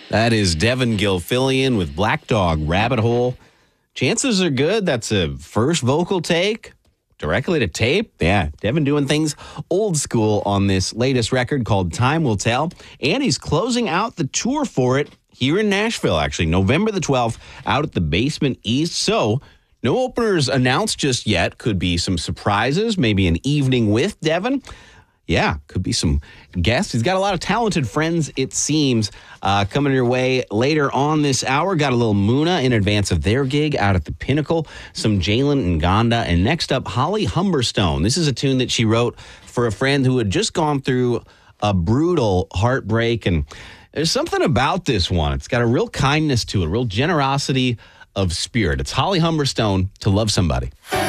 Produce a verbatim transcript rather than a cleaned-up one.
That is Devin Gilfillian with Black Dog Rabbit Hole. Chances are good. That's a first vocal take directly to tape. Yeah, Devin doing things old school on this latest record called Time Will Tell. And he's closing out the tour for it here in Nashville, actually. November the twelfth, out at the Basement East. So no openers announced just yet. Could be some surprises, maybe an evening with Devin. Yeah, could be some guests. He's got a lot of talented friends, it seems, uh, coming your way later on this hour. Got a little Muna in advance of their gig out at the Pinnacle, some Jalen Nganda, and next up, Holly Humberstone. This is a tune that she wrote for a friend who had just gone through a brutal heartbreak, and there's something about this one. It's got a real kindness to it, a real generosity of spirit. It's Holly Humberstone, To Love Somebody.